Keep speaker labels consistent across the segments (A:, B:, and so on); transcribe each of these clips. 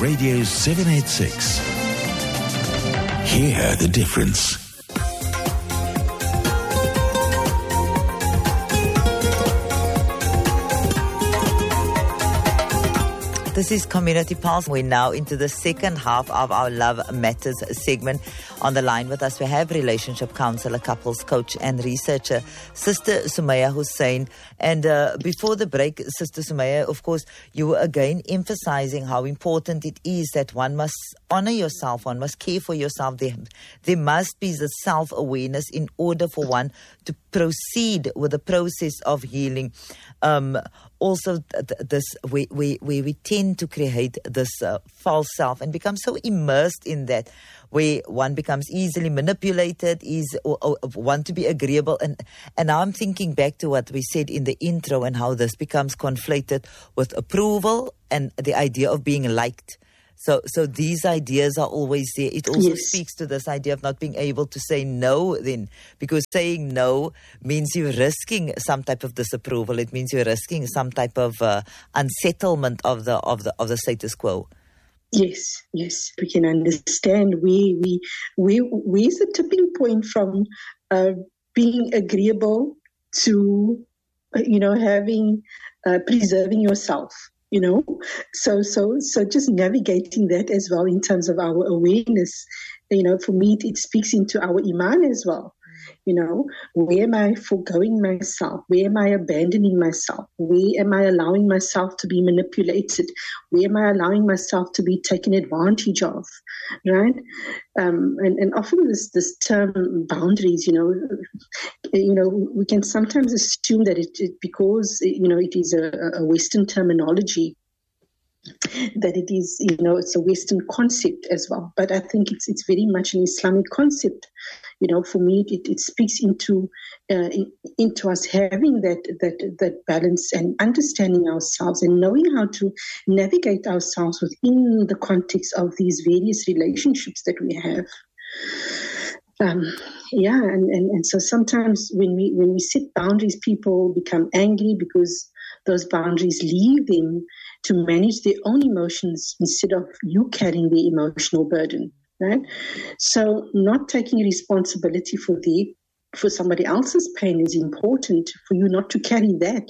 A: Radio 786. Hear the difference.
B: This is Community Pulse. We're now into the second half of our Love Matters segment. On the line with us, we have relationship counselor, couples coach and researcher, Sister Sumaya Hussein. And before the break, Sister Sumaya, of course, you were again emphasizing how important it is that one must honor yourself, one must care for yourself. There must be the self-awareness in order for one to proceed with the process of healing. Also, this we tend to create this false self and become so immersed in that, where one becomes easily manipulated, or want to be agreeable. And now I'm thinking back to what we said in the intro and how this becomes conflated with approval and the idea of being liked. So these ideas are always there. It also speaks to this idea of not being able to say no then, because saying no means you're risking some type of disapproval. It means you're risking some type of unsettlement of the status quo.
C: Yes, we can understand where's the tipping point from being agreeable to having preserving yourself. So just navigating that as well in terms of our awareness. For me, it speaks into our iman as well. Where am I foregoing myself? Where am I abandoning myself? Where am I allowing myself to be manipulated? Where am I allowing myself to be taken advantage of? Right? And often this term boundaries, we can sometimes assume that it because it is a Western terminology, that it is, it's a Western concept as well. But I think it's very much an Islamic concept. For me, it speaks into us having that balance and understanding ourselves and knowing how to navigate ourselves within the context of these various relationships that we have. And so sometimes when we set boundaries, people become angry because those boundaries leave them to manage their own emotions instead of you carrying the emotional burden, right? So not taking responsibility for somebody else's pain is important, for you not to carry that.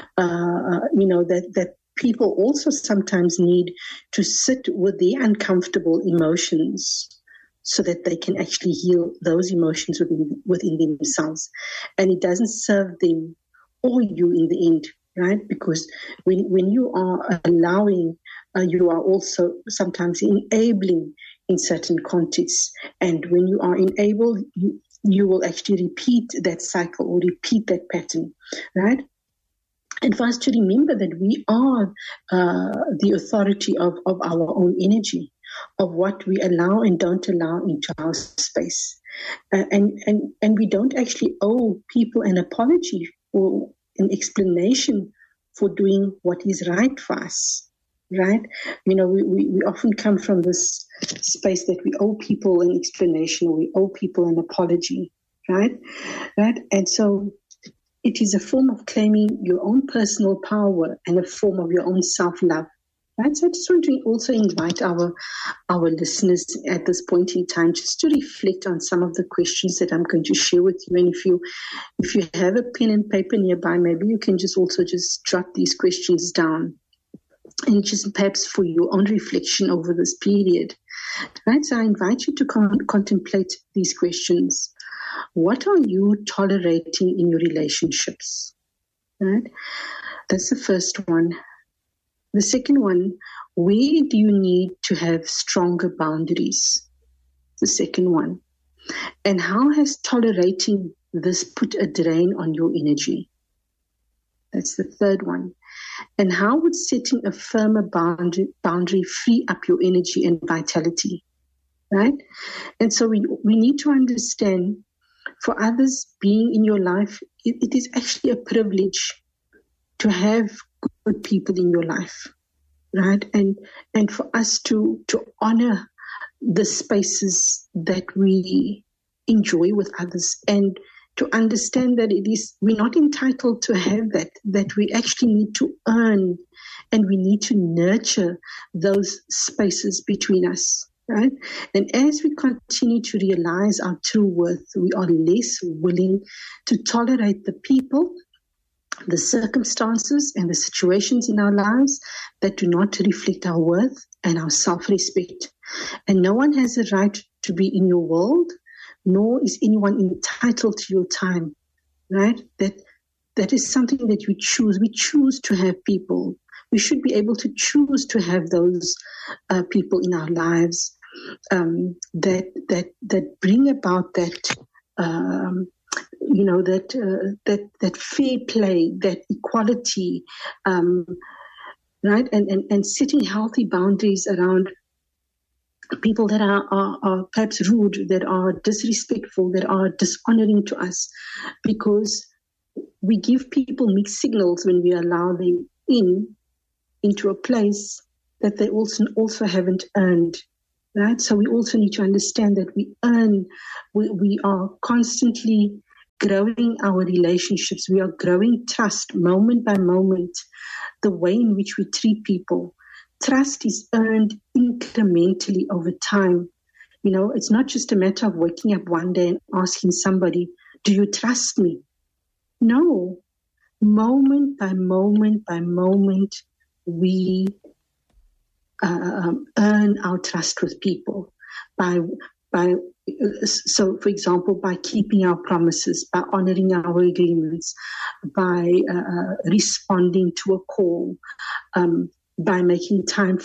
C: That people also sometimes need to sit with their uncomfortable emotions so that they can actually heal those emotions within themselves. And it doesn't serve them or you in the end, right? Because when you are allowing, you are also sometimes enabling in certain contexts. And when you are enabled, you will actually repeat that cycle or repeat that pattern, right? And for us to remember that we are the authority of our own energy, of what we allow and don't allow into our space. And we don't actually owe people an apology or an explanation for doing what is right for us, right? We often come from this space that we owe people an explanation or we owe people an apology, right? And so it is a form of claiming your own personal power and a form of your own self-love. Right? So I just want to also invite our listeners at this point in time just to reflect on some of the questions that I'm going to share with you. And if you have a pen and paper nearby, maybe you can just jot these questions down and just perhaps for your own reflection over this period. Right? So I invite you to contemplate these questions. What are you tolerating in your relationships? Right? That's the first one. The second one, where do you need to have stronger boundaries? The second one. And how has tolerating this put a drain on your energy? That's the third one. And how would setting a firmer boundary free up your energy and vitality? Right? And so we need to understand, for others being in your life, it is actually a privilege to have good people in your life, right? And for us to honor the spaces that we enjoy with others and to understand that we're not entitled to have that we actually need to earn, and we need to nurture those spaces between us. Right? And as we continue to realize our true worth, we are less willing to tolerate the people, the circumstances, and the situations in our lives that do not reflect our worth and our self-respect. And no one has a right to be in your world, nor is anyone entitled to your time, right? That is something that we choose. We choose to have people. We should be able to choose to have those people in our lives that bring about that that fair play, that equality, right? And setting healthy boundaries around people that are perhaps rude, that are disrespectful, that are dishonoring to us, because we give people mixed signals when we allow them into a place that they also haven't earned. Right? So we also need to understand that we are constantly growing our relationships. We are growing trust moment by moment, the way in which we treat people. Trust is earned incrementally over time. You know, it's not just a matter of waking up one day and asking somebody, do you trust me? No. Moment by moment by moment, we earn our trust with people so for example, by keeping our promises, by honoring our agreements, by responding to a call, by making time